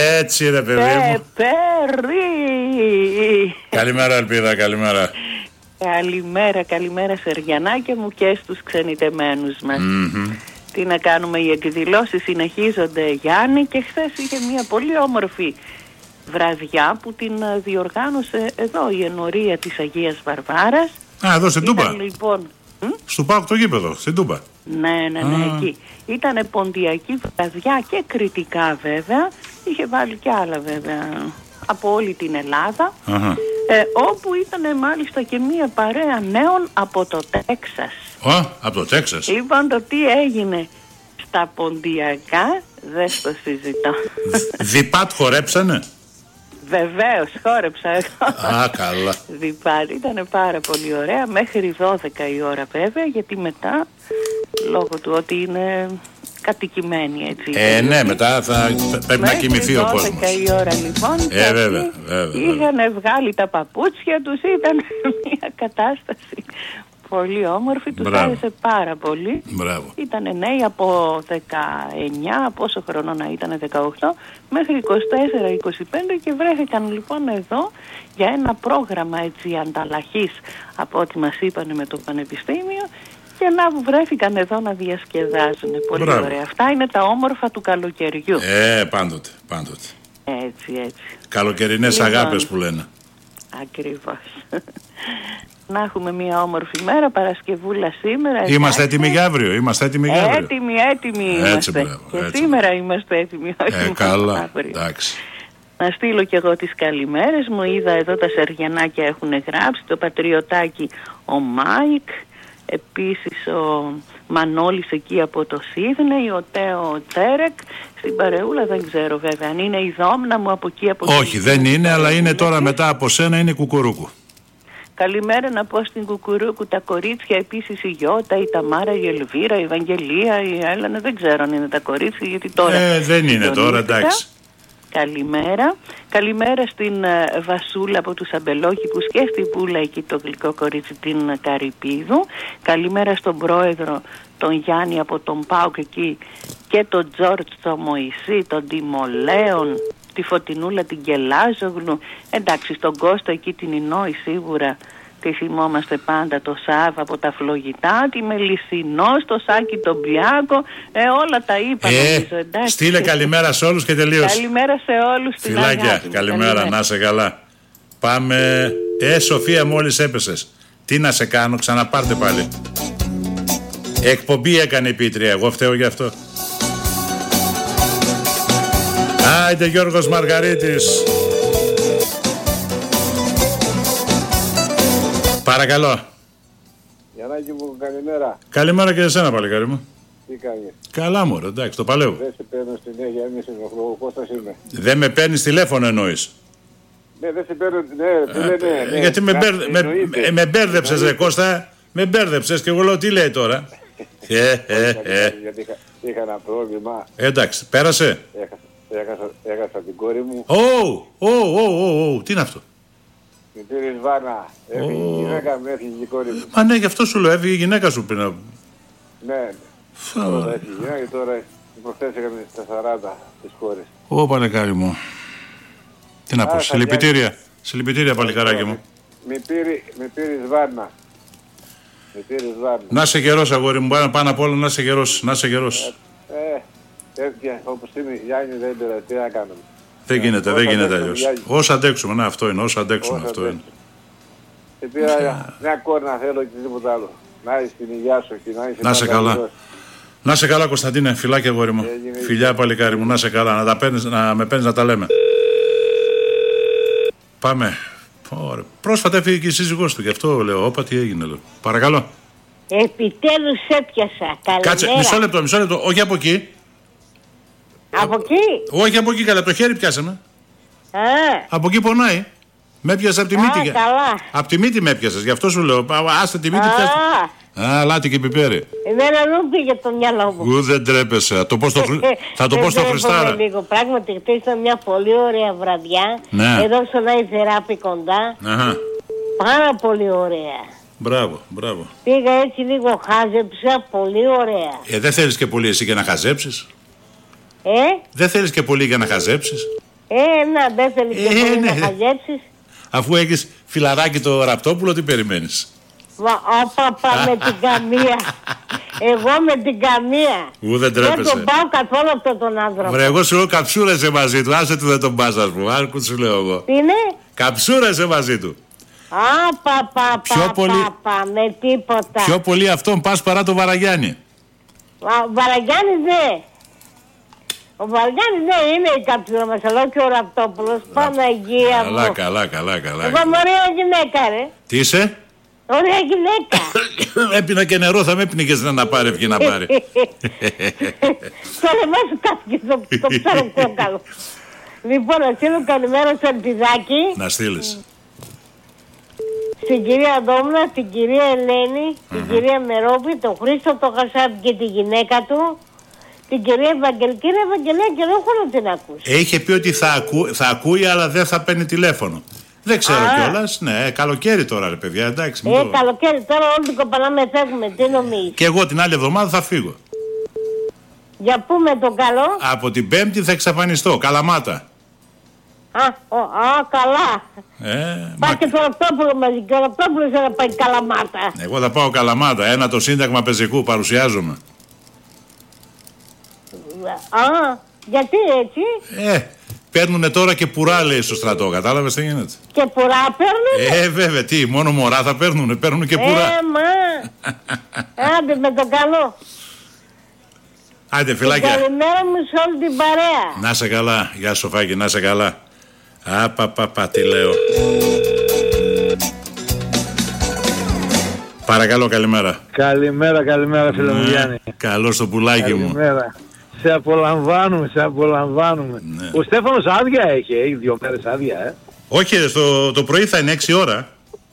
Έτσι ρε παιδί μου. Καλημέρα Ελπίδα, καλημέρα. Καλημέρα Σεργιανάκια μου και στους ξενιτεμένους μας. Τι να κάνουμε, οι εκδηλώσεις συνεχίζονται, Γιάννη, και χθες είχε μια πολύ όμορφη βραδιά που την διοργάνωσε εδώ η ενορία της Αγίας Βαρβάρας. Εδώ στην Τούμπα. Λοιπόν, στο ΠΑΟΚ το γήπεδο, στην Τούμπα. Ναι, εκεί. Ήτανε ποντιακή βραδιά και κριτικά βέβαια. Είχε βάλει κι άλλα βέβαια από όλη την Ελλάδα. Όπου ήταν μάλιστα και μία παρέα νέων από το Τέξας. Από το Τέξας. Λοιπόν, το τι έγινε στα ποντιακά δεν το συζητώ. Διπάτ χορέψανε. Βεβαίως, χόρεψα εγώ. Καλά. Διπάτ, ήταν πάρα πολύ ωραία. Μέχρι 12 η ώρα βέβαια, γιατί μετά, λόγω του ότι είναι κατοικημένη έτσι. Ναι, μετά θα πρέπει να κοιμηθεί ο κόσμος. 12 η ώρα λοιπόν. Βέβαια. Είχαν βγάλει τα παπούτσια τους, ήταν μια κατάσταση πολύ όμορφη, τους άρεσε πάρα πολύ. Μπράβο. Ήτανε νέοι από 19, πόσο χρόνο να ήτανε, 18, μέχρι 24-25 και βρέθηκαν λοιπόν εδώ για ένα πρόγραμμα έτσι ανταλλαχής από ό,τι μας είπανε με το Πανεπιστήμιο. Και να βρέθηκαν εδώ να διασκεδάζουν. Πολύ ωραία. Αυτά είναι τα όμορφα του καλοκαιριού. Πάντοτε. Έτσι. Καλοκαιρινές αγάπες που λένε. Ακριβώς. Να έχουμε μια όμορφη μέρα, Παρασκευούλα σήμερα. Είμαστε έτοιμοι για αύριο. Έτοιμοι είμαστε. Και σήμερα είμαστε έτοιμοι. Καλά, εντάξει. Να στείλω κι εγώ τις καλημέρες μου. Είδα εδώ τα Σεργιανάκια έχουν γράψει, το Πατριωτάκι ο Μάικ. Επίσης ο Μανώλης εκεί από το Σίδνεϊ, ο Τέο Τσέρεκ. Στην Παρεούλα δεν ξέρω βέβαια αν είναι η Δόμνα μου από εκεί. Όχι, δεν είναι, αλλά είναι τώρα μετά από σένα, είναι Κουκουρούκου. Καλημέρα να πω στην Κουκουρούκου τα κορίτσια, επίσης η Γιώτα, η Ταμάρα, η Ελβίρα, η Ευαγγελία, η Έλενα. Δεν ξέρω αν είναι τα κορίτσια, γιατί τώρα δεν είναι τώρα, εντάξει. Καλημέρα. Καλημέρα στην Βασούλα από τους Αμπελόχικους και στην Πούλα εκεί το γλυκό κορίτσι την Καρυπίδου. Καλημέρα στον πρόεδρο τον Γιάννη από τον ΠΑΟΚ εκεί και τον Τζόρτζ τον Μωυσή, τον Τιμολέον, τη Φωτεινούλα την Κελάζογλου. Εντάξει, στον Κώστα εκεί την Ινόη σίγουρα τη θυμόμαστε πάντα, το Σάβα από τα Φλογητά, τη Μελισσινό, το Σάκη τον Πιάκο, όλα τα είπα νομίζω, εντάξει. Στείλε καλημέρα σε όλους και τελείωσε. Καλημέρα σε όλους. Φιλάκια, καλημέρα, να σε καλά. Πάμε. Σοφία, μόλις έπεσες. Τι να σε κάνω, ξαναπάρτε πάλι. Εκπομπή έκανε η Πίτρια, εγώ φταίω γι' αυτό. Άιντε Γιώργος Μαργαρίτης. Παρακαλώ. Γιαννάκη μου, καλημέρα. Καλημέρα και εσένα παλικάρι μου. Τι κάνεις? Καλά μωρέ, εντάξει, το παλεύω. Δεν σε παίρνω στη Νέα, μη σε ενοχλώ, Κώστας είμαι. Δεν με παίρνεις τηλέφωνο εννοείς? Ναι, δεν σε παίρνω, ναι. Γιατί με μπέρδεψες ρε Κώστα, με μπέρδεψες και εγώ λέω τι λέει τώρα. Γιατί είχα ένα πρόβλημα. Εντάξει, πέρασε. Έχασα την κόρη μου. Τι είναι αυτό? Την πήρε Βάνα. Έφυγε η γυναίκα μου, έφυγε η κόρη μου. Μα ναι, γι' αυτό σου λέω, έφυγε η γυναίκα σου πριν. Ναι. Τώρα έφυγε η γυναίκα και τώρα προχθές έκαμε στα 40 τις κόρες. Ω παλικάρι μου. Τι να πω, συλληπιτήρια παλικάράκι μου. Με πήρες Βάνα. Να σε γερός αγόρι μου, πάνω απ' όλα να σε γερός. Τέτοια, όπως είναι Γιάννη δεν πέρα, τι να κάνουμε. Δεν γίνεται αλλιώς. Όσο αντέξουμε, ναι, αυτό είναι, όσο αντέξουμε αυτό είναι. Και πήρα μια κόρνα, θέλω και τίποτα άλλο. Να είσαι στην υγειά σου και να είσαι. Να σε καλά. Να σε καλά Κωνσταντίνε, φιλάκια αγόρι μου. Φιλιά παλικάρι μου, να σε καλά, να με παίρνεις να τα λέμε. Πάμε. Πρόσφατα έφυγε και η σύζυγός του, γι' αυτό λέω, όπα τι έγινε λέω. Παρακαλώ. Επιτέλους έπιασα. Καλημέρα. Κάτσε, μισό λεπτό, όχι από εκεί. Από εκεί? Όχι από εκεί, καλά, το χέρι πιάσαμε. Από εκεί πονάει. Με έπιασε από τη μύτη. Καλά. Από τη μύτη με έπιασες, γι' αυτό σου λέω. Άστε τη μύτη πιάστε. Λάτι και πιπέρι. Εμένα δεν πήγε το μυαλό μου. Δεν τρέπεσαι. Θα το πω στο Χριστάρα. Λίγο. Πράγματι, χτες ήταν μια πολύ ωραία βραδιά. Ναι. Εδώ στο Νάι Θεράπη κοντά. Πάρα πολύ ωραία. Μπράβο. Πήγα έτσι λίγο, χάζεψα, πολύ ωραία. Δεν θέλεις και πολύ εσύ για να χαζέψεις. Δεν θέλεις και πολύ για να χαζέψεις. Να, δεν θέλει και πολύ να χαγέψεις. Αφού έχεις φιλαράκι το Ραπτόπουλο, τι περιμένεις? Όπα, με την καμία. Εγώ με την καμία. Δεν τρέπεσαι. Δεν τον πάω καθόλου αυτόν τον άνθρωπο. Βρε, εγώ σου λέω καψούρεσαι μαζί του. Άσε του δεν τον πας, ας πούμε. Άκου σου λέω εγώ. Τι είναι? Καψούρεσαι μαζί του. Με τίποτα. Πιο πολύ αυτόν πας παρά τον Βαραγιάννη. Ο Βαραγιάννης ναι. Ο Βαραγιάννης ναι, είναι η καψούρα μας, αλλά και ο Ραπτόπουλος. Παναγία μου. Καλά. Εγώ είμαι ωραία γυναίκα, ρε. Τι είσαι? Ωραία γυναίκα. Έπινα και νερό, θα με έπινηκες να πάρει ευχή να πάρει. Στο λαιμό σου κάθηκε το ψαροκόκαλο. Λοιπόν, να στείλω καλημέρα στο Ελπιδάκι. Να στείλεις. Στην κυρία Δόμνα, την κυρία Ελένη, την κυρία Μερόπη, τον Χρήστο το Χασάπ και τη γυναίκα του, την κυρία Ευαγγελική. Κύριε Ευαγγελία, και δεν έχω να την ακούσει. Είχε πει ότι θα ακούει, αλλά δεν θα παίρνει τηλέφωνο. Δεν ξέρω κιόλας. Ναι, καλοκαίρι τώρα, ρε παιδιά, εντάξει. Καλοκαίρι τώρα, όλη την κοπανάμε, φεύγουμε. Τι νομίζεις? Και εγώ την άλλη εβδομάδα θα φύγω. Για πού με τον καλό? Από την Πέμπτη θα εξαφανιστώ. Καλαμάτα. Καλά. Πάει και το Ραπτόπουλο μαζί και ο Ραπτόπουλος θα πάει Καλαμάτα. Εγώ θα πάω Καλαμάτα. Ένα το σύνταγμα πεζικού, παρουσιάζομαι. Γιατί έτσι? Παίρνουνε τώρα και πουρά, λέει, στο στρατό. Κατάλαβες τι γίνεται? Και πουρά παίρνουνε? Βέβαια, τι, μόνο μωρά θα παίρνουνε. Παίρνουνε και πουρά. Άντε με τον καλό. Άντε, φιλάκια. Καλημέρα μου σε όλη την παρέα. Να σε καλά. Γεια Σοφάκη, να σε καλά. Τι λέω. Παρακαλώ, καλημέρα. Καλημέρα φίλε μου Γιάννη. Καλώς το πουλάκι μου. Καλημέρα. Σε απολαμβάνουμε. Ναι. Ο Στέφανος άδεια έχει 2 μέρες άδεια. Όχι, το πρωί θα είναι 6 ώρα.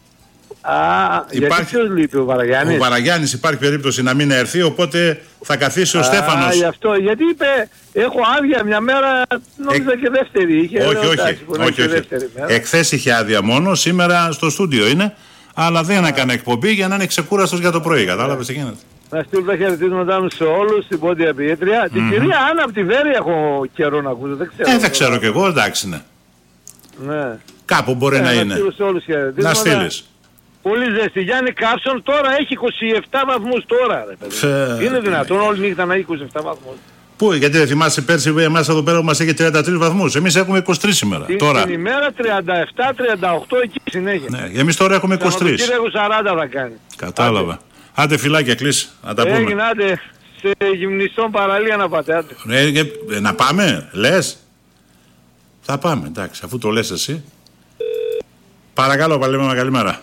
Γιατί ποιος λείπει, ο Βαραγιάννης? Ο Βαραγιάννης υπάρχει περίπτωση να μην έρθει, οπότε θα καθίσει ο Στέφανος. Γι' αυτό, γιατί είπε έχω άδεια μια μέρα, νόμιζα και δεύτερη είχε. Όχι. Εχθές είχε άδεια μόνο, σήμερα στο στούντιο είναι, αλλά δεν έκανε εκπομπή για να είναι ξεκούραστος για το πρωί, κατάλαβες τι γίνεται. Να στείλω τα χαιρετίσματά μου σε όλους, στην πόντια ποιήτρια. Την κυρία Άννα από τη Βέρεια έχω καιρό να ακούσω, δεν ξέρω. Δεν ξέρω κι εγώ, εντάξει ναι. Κάπου μπορεί να είναι. Να στείλεις. Πολύ ζέστη. Γιάννη Κάψον τώρα έχει 27 βαθμούς τώρα, ρε παιδί. Είναι δυνατόν όλη νύχτα να έχει 27 βαθμούς? Πού, γιατί δεν θυμάσαι πέρσι εμάς εδώ πέρα μας είχε 33 βαθμούς. Εμείς έχουμε 23 σήμερα. Τώρα. Την ημέρα 37-38 εκεί συνέχεια. Ναι, εμείς τώρα έχουμε 23. Κύριε 40 θα κάνει. Κατάλαβα. Άντε φιλάκια, κλείσει. Να τα πούμε. Έγινε, άντε σε γυμνιστών παραλία να πάτε. Άντε. Να πάμε, λες? Θα πάμε, εντάξει, αφού το λες εσύ. Παρακαλώ, καλημέρα.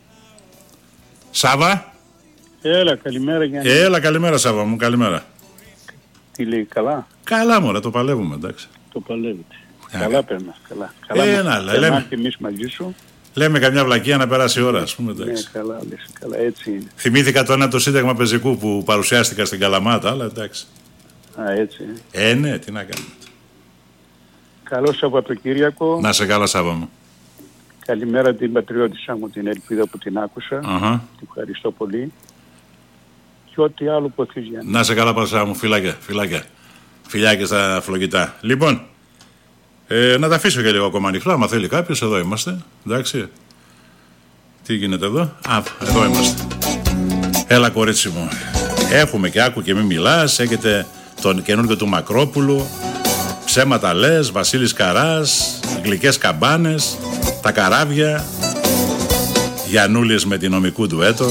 Σάβα. Έλα, καλημέρα Γιάννη. Καλημέρα Σάβα μου, καλημέρα. Τι λέει, καλά? Καλά μωρέ, το παλεύουμε, εντάξει. Το παλεύετε. Καλά περνάς, καλά. Λέμε και εμείς μαζί σου. Λέμε καμιά βλακεία να περάσει η ώρα, ας πούμε, εντάξει. Καλά, έτσι είναι. Θυμήθηκα το σύνταγμα πεζικού που παρουσιάστηκα στην Καλαμάτα, αλλά εντάξει. Έτσι. Ναι, τι να κάνουμε. Καλό Σαββατοκύριακο. Να σε καλά Σάβα μου. Καλημέρα την πατριώτησα μου, την Ελπίδα που την άκουσα. Την ευχαριστώ πολύ. Και ό,τι άλλο που θες, Γιάννη. Να σε καλά Πασά μου, φιλάκια. Φιλάκια στα φλογητά. Λοιπόν, να τα αφήσω και λίγο ακόμα ανοιχτό, άμα θέλει κάποιος, εδώ είμαστε. Εντάξει. Τι γίνεται εδώ? Εδώ είμαστε. Έλα κορίτσι μου. Έχουμε και άκου και μη μιλάς, έχετε τον καινούργιο του Μακρόπουλου. Ψέματα λες, Βασίλης Καράς, γλυκές καμπάνες, τα καράβια, Γιαννούλης με την νομικού ντουέτο.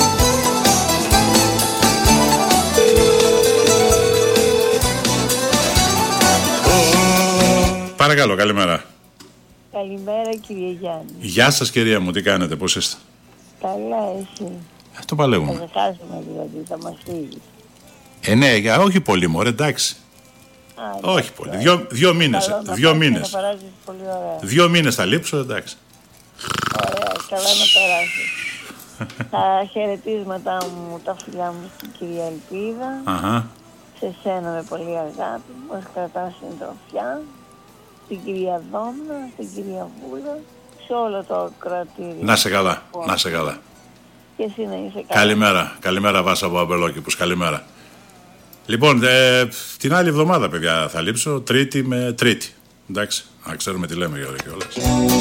Παρακαλώ, καλημέρα. Καλημέρα κύριε Γιάννη. Γεια σας κυρία μου, τι κάνετε, πώς είστε? Καλά, εσύ? Το παλεύουμε. Θα χάσουμε δηλαδή, θα μας φύγεις. Ναι, όχι πολύ μωρέ, εντάξει. Όχι πολύ, 2 μήνες. 2 μήνες. 2 μήνες θα λείψω, εντάξει. Ωραία, καλά να περάσεις. Τα χαιρετίσματά μου, τα φιλιά μου στην κυρία Ελπίδα. Σε σένα με πολύ αγάπη, μας κρατάς συντροφιά. Στην κυρία Δόμνα, στην κυρία Βούλα, σε όλο το κρατήριο. Να σε καλά, να σε καλά. Και εσύ να είσαι καλά. Καλημέρα Βάσα από Αμπελόκηπους, καλημέρα. Λοιπόν, την άλλη εβδομάδα παιδιά θα λείψω, Τρίτη με Τρίτη. Εντάξει, Να ξέρουμε τι λέμε, Γιώργο, κιόλας.